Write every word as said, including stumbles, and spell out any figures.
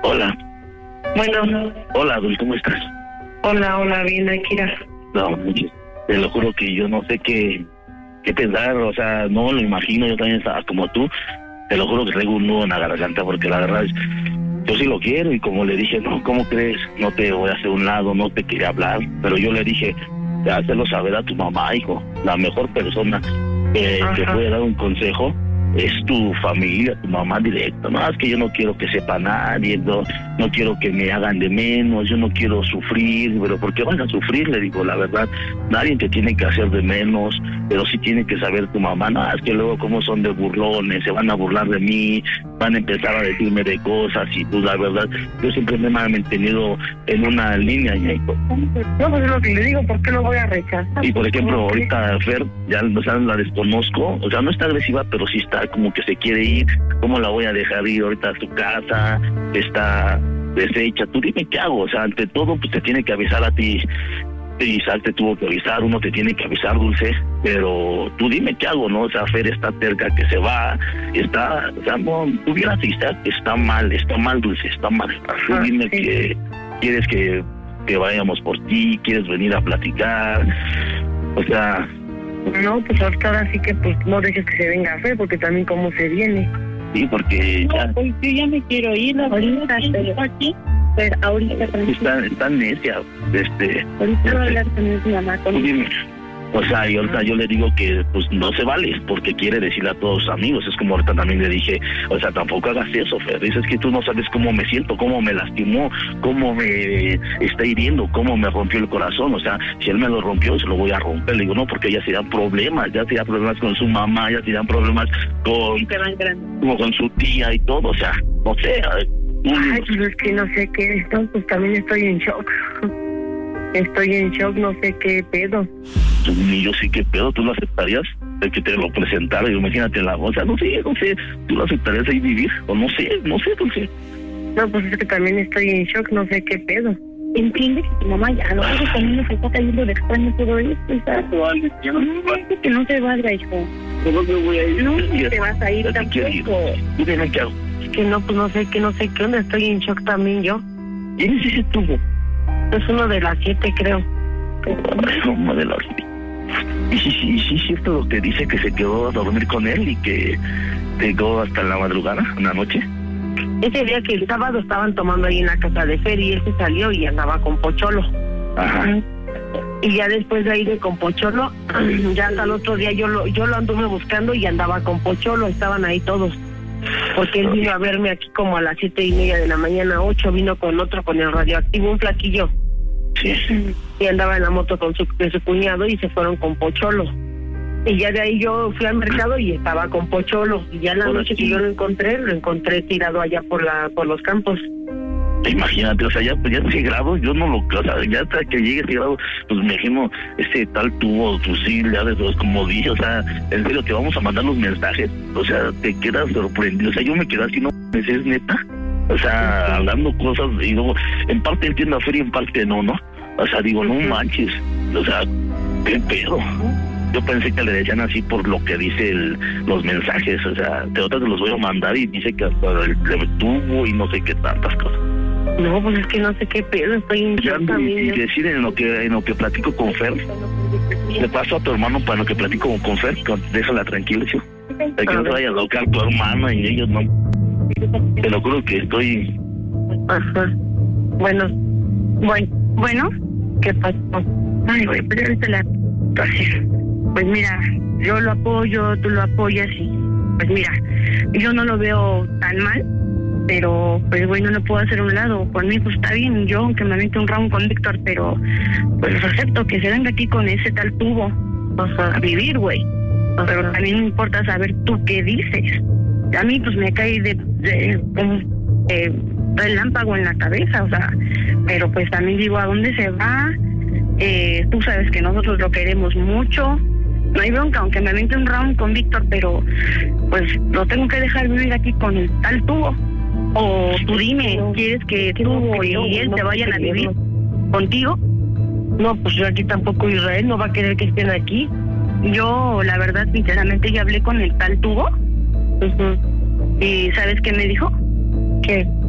Hola. Bueno. Hola, Dul, ¿cómo estás? Hola, hola, bien, Akira. No, te lo juro que yo no sé qué, qué pensar, o sea, no lo imagino, yo también estaba como tú. Te lo juro que traigo un nudo en la garganta porque la verdad es, yo sí lo quiero y como le dije, no, ¿cómo crees? No te voy a hacer un lado, no te quería hablar, pero yo le dije, hazlo saber a tu mamá, hijo, la mejor persona que te puede dar un consejo es tu familia, tu mamá directa. No, es que yo no quiero que sepa nadie, no, no quiero que me hagan de menos, yo no quiero sufrir, pero ¿por qué van a sufrir? Le digo, la verdad, nadie te tiene que hacer de menos, pero sí tiene que saber tu mamá. No, es que luego como son de burlones, se van a burlar de mí, van a empezar a decirme de cosas y pues la verdad, yo siempre me he mantenido en una línea, Ñaito. No, pues es lo que le digo, ¿por qué lo voy a rechazar? Y por ejemplo, ahorita Fer, ya o sea, la desconozco, o sea, no está agresiva, pero sí está como que se quiere ir. ¿Cómo la voy a dejar ir ahorita a su casa? Está deshecha. Tú dime qué hago. O sea, ante todo, pues te tiene que avisar a ti. Isaac te tuvo que avisar, uno te tiene que avisar, Dulce. Pero tú dime qué hago, ¿no? O sea, Fer está terca que se va. Está, o sea, no, tú vieras, Isaac, está mal, está mal, Dulce, está mal. Tú dime sí. que quieres que, que vayamos por ti, quieres venir a platicar. O sea... No, pues ahorita ahora sí que pues no dejes que se venga Fer, porque también cómo se viene. Sí, porque no, ya... pues yo ya me quiero ir, la ahorita, pero aquí, pero ahorita está, está necia, este... ahorita voy a hablar con mi mamá, con dime, o sea, y ahorita yo le digo que pues no se vale, porque quiere decirle a todos sus amigos. Es como ahorita también le dije, o sea, tampoco hagas eso, Fer. Dices que tú no sabes cómo me siento, cómo me lastimó, cómo me está hiriendo, cómo me rompió el corazón. O sea, si él me lo rompió, se lo voy a romper. Le digo, no, porque ya serían problemas, ya serían problemas con su mamá, ya serían problemas con, como con su tía y todo. O sea, no sé. Un... Ay, pues es que no sé qué, entonces pues también estoy en shock. Estoy en shock, no sé qué pedo. Ni yo sí qué pedo, ¿tú lo aceptarías? De que te lo presentara, imagínate la voz, o sea, no sé, no sé, ¿tú lo aceptarías ahí vivir? O no sé, no sé, no sé. No, pues es que también estoy en shock, no sé qué pedo. Entiende que tu mamá ya no, porque también nos está cayendo de extraño todo esto, ¿sabes? No, que no te vaya, hijo. ¿Cómo me voy a ir? No, no te vas a ir tampoco. ¿Tú dime qué hago? Es que no, pues no sé qué, no sé qué onda, estoy en shock también yo. ¿Quién es ese tubo? Es uno de las siete, creo. Uno de las siete. Y sí, sí, sí, es cierto lo que dice, que se quedó a dormir con él y que llegó hasta la madrugada, en la noche. Ese día que el sábado estaban tomando ahí en la casa de Fer y él se salió y andaba con Pocholo. Ajá. Y ya después de ahí de con Pocholo, ya hasta el otro día yo lo, yo lo anduve buscando y andaba con Pocholo, estaban ahí todos. Porque él vino a verme aquí como a las siete y media de la mañana, ocho, vino con otro, con el radioactivo, un flaquillo. Sí. Y andaba en la moto con su, con su cuñado y se fueron con Pocholo. Y ya de ahí yo fui al mercado y estaba con Pocholo. Y ya en la por noche aquí. que yo lo encontré, lo encontré tirado allá por la por los campos. Imagínate, o sea, ya, pues ya ese grado, yo no lo, o sea, ya hasta que llegue ese grado, pues me imagino, ese tal tubo, fusil, ya de todos, como dije, o sea, en serio, te vamos a mandar los mensajes, o sea, te quedas sorprendido, o sea, yo me quedé así, no, ¿es neta? O sea, hablando cosas, y luego, en parte entiendo a Fer y en parte no, ¿no? O sea, digo, no manches, o sea, qué pedo. Yo pensé que le decían así por lo que dice el, los mensajes, o sea, te otras te los voy a mandar y dice que hasta el, el tubo y no sé qué tantas cosas. No, pues es que no sé qué pedo, estoy en shock también. Y decir en lo que en lo que platico con Fer, le paso a tu hermano para lo que platico con Fer, déjala tranquila, ¿sí? De que no te vaya a locar tu hermana y ellos no. Te lo juro que estoy... Ajá. Bueno, bueno, bueno, ¿qué pasó? Ay, güey, pero ahorita la... Pues mira, yo lo apoyo, tú lo apoyas y... Pues mira, yo no lo veo tan mal, pero pues güey, no lo puedo hacer a un lado. Por mí pues está bien, yo aunque me aviente un round con Víctor, pero pues acepto que se venga aquí con ese tal tubo, o sea, a vivir, güey. Pero también me importa saber tú qué dices. A mí pues me cae de, de, de, de relámpago en la cabeza, o sea, pero pues también digo, ¿a dónde se va? Eh, tú sabes que nosotros lo queremos mucho. No hay bronca, aunque me aviente un round con Víctor, pero pues lo tengo que dejar vivir aquí con el tal tubo. O tú dime, ¿quieres que tú y él se vayan a vivir contigo? No, pues yo aquí tampoco, Israel no va a querer que estén aquí. Yo, la verdad, sinceramente, ya hablé con el tal tubo. Uh-huh. ¿Y sabes qué me dijo? ¿Qué?